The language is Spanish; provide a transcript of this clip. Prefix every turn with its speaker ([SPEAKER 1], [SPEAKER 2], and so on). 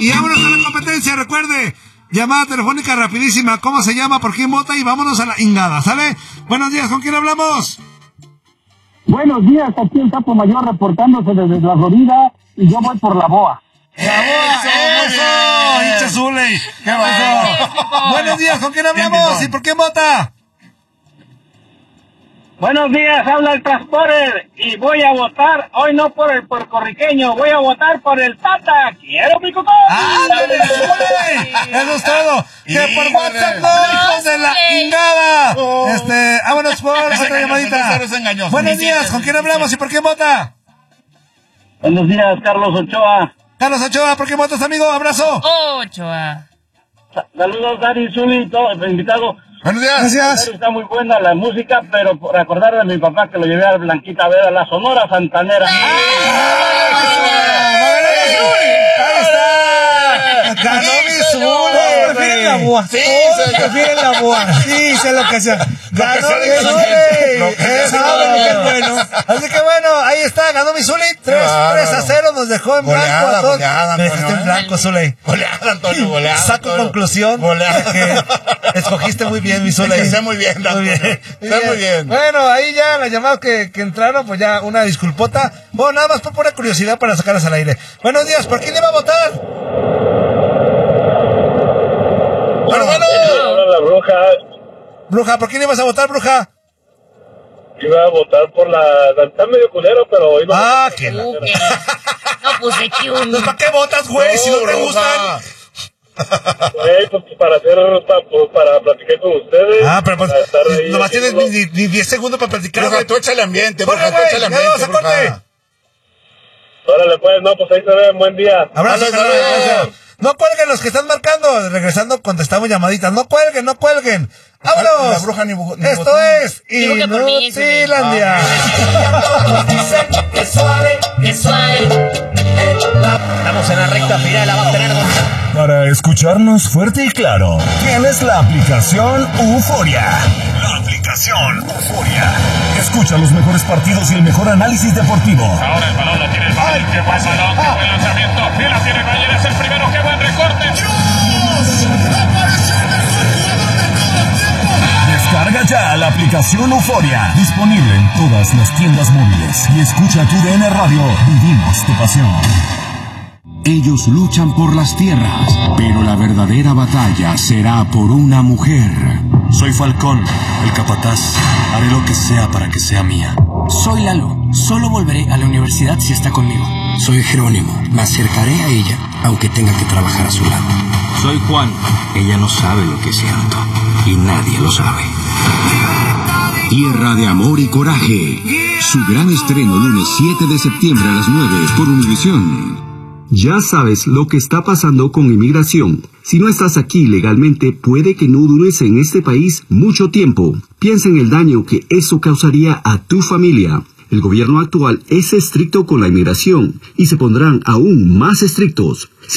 [SPEAKER 1] Y vámonos a la competencia, recuerde. Llamada telefónica rapidísima. ¿Cómo se llama? ¿Por quién vota? Y vámonos a la ingada, ¿sale? Buenos días, ¿con quién hablamos?
[SPEAKER 2] Buenos días, aquí el Capo Mayor reportándose desde la Florida y yo voy por la BOA.
[SPEAKER 1] ¡La BOA! ¡Eso! ¡Hincha Zuley! ¿Qué pasó? Buenos días, ¿con quién hablamos? ¿Y por quién vota?
[SPEAKER 2] Buenos días, habla el Transporter y voy a votar, hoy no por el puertorriqueño, voy a votar por el Tata. ¡Quiero mi cocón!
[SPEAKER 1] ¡Ándale, Zuley! Eso es todo. Que por WhatsApp no, hijos de la ingada. Vámonos por otra llamadita. Buenos días, ¿con quién hablamos y por quién vota?
[SPEAKER 2] Buenos días, Carlos Ochoa.
[SPEAKER 1] Carlos Ochoa, ¿por qué votas, amigo? Abrazo.
[SPEAKER 3] Ochoa.
[SPEAKER 2] Saludos, Dani, Zuli, todo el invitado.
[SPEAKER 1] Buenos días. Gracias.
[SPEAKER 2] Está muy buena la música, pero por acordar de mi papá que lo llevé a Blanquita a ver a la Sonora Santanera.
[SPEAKER 1] Ganó mi Zule. Prefieren la BOA. Sí, prefieren la BOA. Sí, sé lo que sea. Ganó mi Zule. Es bueno. Así que bueno, ahí está, ganó mi Zule. 3-0, nos dejó en blanco a todos. Me dejaste en blanco, Zule.
[SPEAKER 4] Goleada, Antonio, goleada.
[SPEAKER 1] Saco conclusión. Goleada. Escogiste muy bien, mi Zule.
[SPEAKER 4] Está muy bien, está muy bien.
[SPEAKER 1] Bueno, ahí ya las llamadas que entraron, pues ya una disculpota. Bueno, nada más por pura curiosidad para sacarlas al aire. Buenos días, ¿por quién le va a votar? Bueno.
[SPEAKER 2] La Bruja.
[SPEAKER 1] Bruja, ¿por quién ibas a votar, Bruja?
[SPEAKER 2] Iba a votar por la... Está medio culero, pero iba
[SPEAKER 1] que la...
[SPEAKER 3] No puse
[SPEAKER 1] Entonces, ¿para qué votas, güey? Si no te gustan.
[SPEAKER 2] Pues para platicar con ustedes.
[SPEAKER 1] Pero pues, nomás tienes ni 10 segundos para platicar.
[SPEAKER 4] Bruja, tú échale ambiente,
[SPEAKER 1] Bruja, tú échale ambiente, Bruja.
[SPEAKER 2] Órale, pues, no, pues ahí se ve, buen día.
[SPEAKER 1] Abrazo, no cuelguen los que están marcando. Regresando, contestamos llamaditas. No cuelguen. ¡Vámonos!
[SPEAKER 4] La Bruja ni
[SPEAKER 1] esto es Inutilandia.
[SPEAKER 3] Que suave. Estamos en la recta final de la batería.
[SPEAKER 5] Para escucharnos fuerte y claro, tienes la aplicación Euforia. La aplicación Euforia. Escucha los mejores partidos y el mejor análisis deportivo.
[SPEAKER 6] Ahora el balón lo tiene el Bayern. ¡Qué buen balón! ¡Qué buen lanzamiento! ¡Y la tiene el Bayern! ¡Es el primero! ¡Qué buen recorte!
[SPEAKER 5] Descarga ya la aplicación Euforia. Disponible en todas las tiendas móviles. Y escucha tu DN Radio. Vivimos tu pasión.
[SPEAKER 7] Ellos luchan por las tierras, pero la verdadera batalla será por una mujer.
[SPEAKER 8] Soy Falcón, el capataz. Haré lo que sea para que sea mía.
[SPEAKER 9] Soy Lalo. Solo volveré a la universidad si está conmigo.
[SPEAKER 10] Soy Jerónimo. Me acercaré a ella, aunque tenga que trabajar a su lado.
[SPEAKER 11] Soy Juan. Ella no sabe lo que siento. Y nadie lo sabe.
[SPEAKER 7] Tierra de amor y coraje. Su gran estreno lunes 7 de septiembre a las 9 por Univisión.
[SPEAKER 12] Ya sabes lo que está pasando con inmigración. Si no estás aquí legalmente, puede que no dures en este país mucho tiempo. Piensa en el daño que eso causaría a tu familia. El gobierno actual es estricto con la inmigración y se pondrán aún más estrictos.